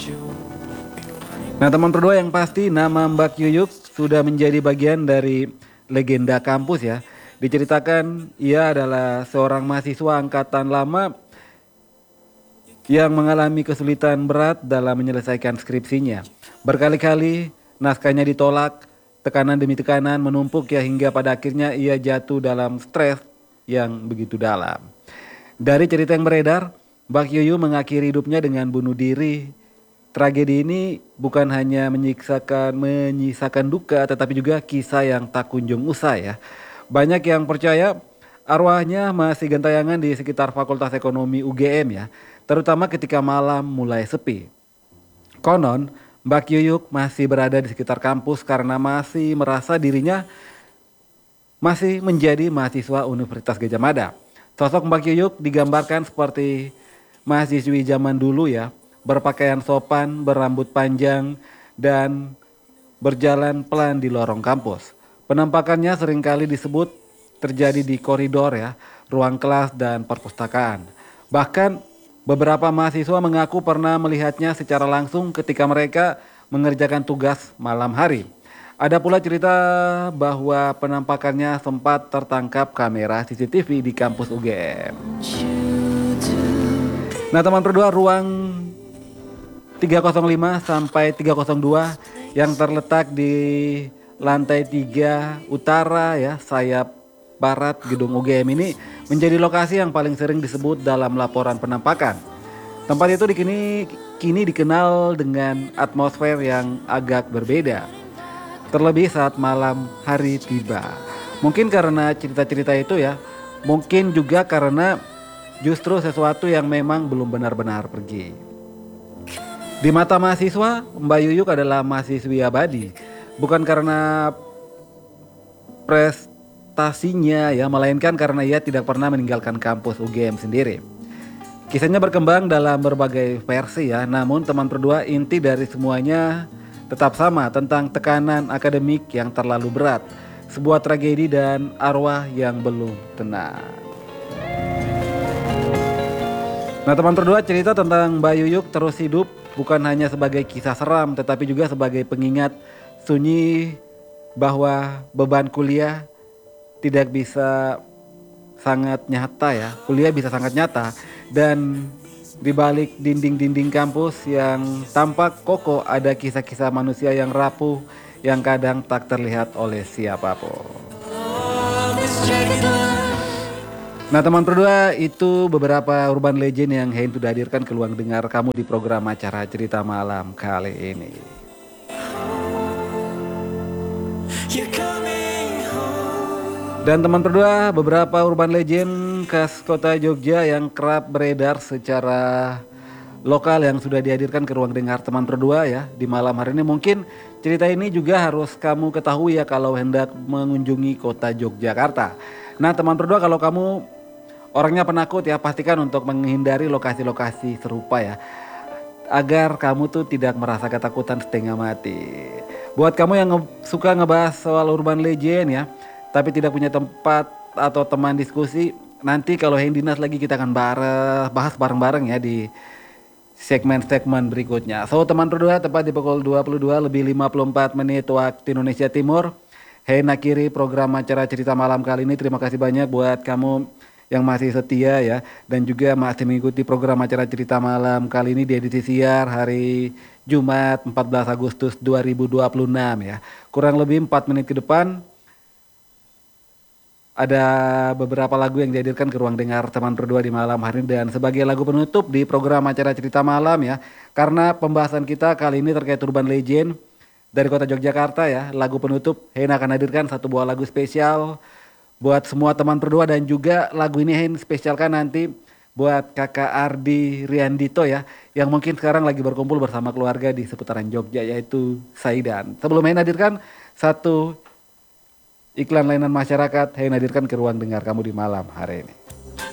Nah teman berdua, yang pasti nama Mbak Yuyuk sudah menjadi bagian dari legenda kampus ya. Diceritakan ia adalah seorang mahasiswa angkatan lama yang mengalami kesulitan berat dalam menyelesaikan skripsinya. Berkali-kali naskahnya ditolak, tekanan demi tekanan menumpuk ya, hingga pada akhirnya ia jatuh dalam stres yang begitu dalam. Dari cerita yang beredar, Mbak Yuyu mengakhiri hidupnya dengan bunuh diri. Tragedi ini bukan hanya menyisakan duka, tetapi juga kisah yang tak kunjung usai ya. Banyak yang percaya arwahnya masih gentayangan di sekitar Fakultas Ekonomi UGM ya, terutama ketika malam mulai sepi. Konon, Mbak Yuyuk masih berada di sekitar kampus karena masih merasa dirinya masih menjadi mahasiswa Universitas Gadjah Mada. Sosok Mbak Yuyuk digambarkan seperti mahasiswi zaman dulu ya, berpakaian sopan, berambut panjang, dan berjalan pelan di lorong kampus. Penampakannya seringkali disebut terjadi di koridor ya, ruang kelas dan perpustakaan. Bahkan beberapa mahasiswa mengaku pernah melihatnya secara langsung ketika mereka mengerjakan tugas malam hari. Ada pula cerita bahwa penampakannya sempat tertangkap kamera CCTV di kampus UGM. Nah teman berdua, ruang 305 sampai 302 yang terletak di lantai 3 utara ya, sayap barat gedung UGM ini menjadi lokasi yang paling sering disebut dalam laporan penampakan. Tempat itu kini dikenal dengan atmosfer yang agak berbeda, terlebih saat malam hari tiba. Mungkin karena cerita-cerita itu ya, mungkin juga karena justru sesuatu yang memang belum benar-benar pergi. Di mata mahasiswa, Mbak Yuyuk adalah mahasiswi abadi. Bukan karena prestasinya ya, melainkan karena ia tidak pernah meninggalkan kampus UGM sendiri. Kisahnya berkembang dalam berbagai versi ya, namun teman berdua, inti dari semuanya tetap sama, tentang tekanan akademik yang terlalu berat, sebuah tragedi dan arwah yang belum tenang. Nah teman berdua, cerita tentang Mbak Yuyuk terus hidup bukan hanya sebagai kisah seram, tetapi juga sebagai pengingat sunyi bahwa beban kuliah tidak bisa sangat nyata ya. Kuliah bisa sangat nyata, dan di balik dinding-dinding kampus yang tampak kokoh ada kisah-kisah manusia yang rapuh yang kadang tak terlihat oleh siapapun. Nah teman berdua, itu beberapa urban legend yang Hein sudah hadirkan ke ruang dengar kamu di program acara cerita malam kali ini. Dan teman berdua, beberapa urban legend khas kota Jogja yang kerap beredar secara lokal yang sudah dihadirkan ke ruang dengar teman berdua ya di malam hari ini. Mungkin cerita ini juga harus kamu ketahui ya kalau hendak mengunjungi kota Yogyakarta. Nah teman berdua, kalau kamu orangnya penakut ya, pastikan untuk menghindari lokasi-lokasi serupa ya, agar kamu tuh tidak merasa ketakutan setengah mati. Buat kamu yang suka ngebahas soal urban legend ya, tapi tidak punya tempat atau teman diskusi, nanti kalau Hein Dinas lagi kita akan bahas bareng-bareng ya di segmen-segmen berikutnya. So teman berdua, tepat di pukul 22:54 waktu Indonesia Timur, Hein akhiri program acara cerita malam kali ini. Terima kasih banyak buat kamu yang masih setia ya, dan juga masih mengikuti program acara cerita malam kali ini di edisi siar hari Jumat 14 Agustus 2026 ya. Kurang lebih 4 menit ke depan ada beberapa lagu yang dihadirkan ke ruang dengar teman berdua di malam hari ini, dan sebagai lagu penutup di program acara cerita malam ya, karena pembahasan kita kali ini terkait urban legend dari kota Yogyakarta ya, lagu penutup Hein akan hadirkan satu buah lagu spesial buat semua teman berdua, dan juga lagu ini Hein spesialkan nanti buat kakak Ardi Riandito ya, yang mungkin sekarang lagi berkumpul bersama keluarga di seputaran Jogja, yaitu Saidan. Sebelum Hein hadirkan satu iklan layanan masyarakat, Hein hadirkan ke ruang dengar kamu di malam hari ini.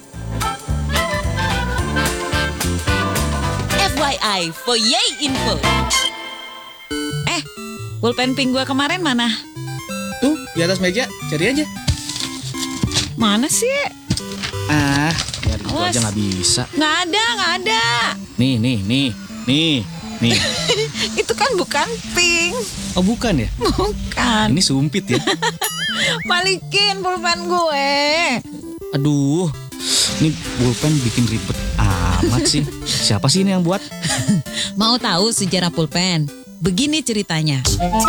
FYI, for Yay Info. Pulpen pink gua kemarin mana? Tuh, di atas meja, cari aja. Mana sih? Biar gitu aja nggak bisa. Nggak ada. Nih. Nih. Itu kan bukan pink. Oh bukan ya? Bukan. Ini sumpit ya. Balikin pulpen gue. Aduh, ini pulpen bikin ribet amat sih. Siapa sih ini yang buat? Mau tahu sejarah pulpen? Begini ceritanya.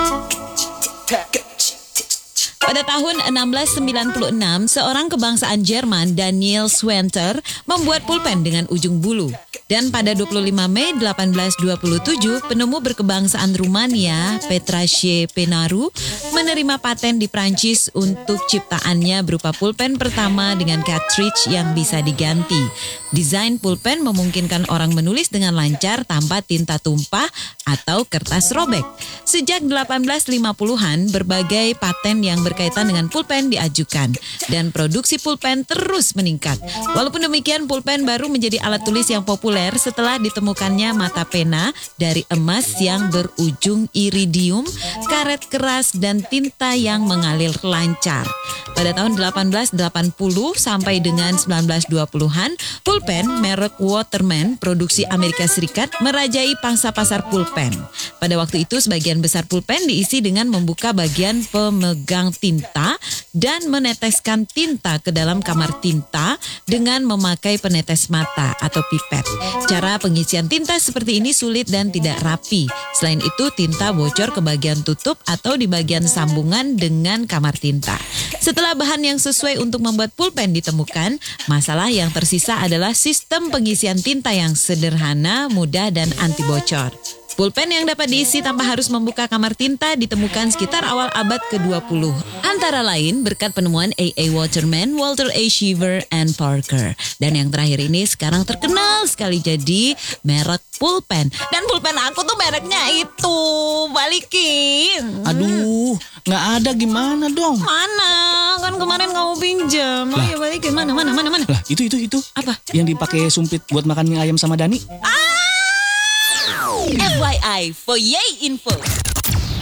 Pada tahun 1696, seorang kebangsaan Jerman, Daniel Swenter, membuat pulpen dengan ujung bulu. Dan pada 25 Mei 1827, penemu berkebangsaan Rumania, Petrache Penaru, menerima paten di Prancis untuk ciptaannya berupa pulpen pertama dengan cartridge yang bisa diganti. Desain pulpen memungkinkan orang menulis dengan lancar tanpa tinta tumpah atau kertas robek. Sejak 1850-an, berbagai paten yang berkaitan dengan pulpen diajukan dan produksi pulpen terus meningkat. Walaupun demikian, pulpen baru menjadi alat tulis yang populer setelah ditemukannya mata pena dari emas yang berujung iridium, karet keras, dan tinta yang mengalir lancar. Pada tahun 1880 sampai dengan 1920-an, pulpen merek Waterman produksi Amerika Serikat merajai pangsa pasar pulpen. Pada waktu itu, sebagian besar pulpen diisi dengan membuka bagian pemegang tinta dan meneteskan tinta ke dalam kamar tinta dengan memakai penetes mata atau pipet. Cara pengisian tinta seperti ini sulit dan tidak rapi. Selain itu, tinta bocor ke bagian tutup atau di bagian sambungan dengan kamar tinta. Setelah bahan yang sesuai untuk membuat pulpen ditemukan, masalah yang tersisa adalah sistem pengisian tinta yang sederhana, mudah, dan anti bocor. Pulpen yang dapat diisi tanpa harus membuka kamar tinta ditemukan sekitar awal abad ke-20. Antara lain berkat penemuan A.A. Waterman, Walter A. Cheever, and Parker. Dan yang terakhir ini sekarang terkenal sekali jadi merek pulpen. Dan pulpen aku tuh mereknya itu. Balikin. Aduh, nggak ada gimana dong? Mana? Kan kemarin kamu pinjam. Lah. Ayo balikin. Mana? Lah, itu. Apa? Yang dipakai sumpit buat makan mie ayam sama Dani. FYI, for Yay Info.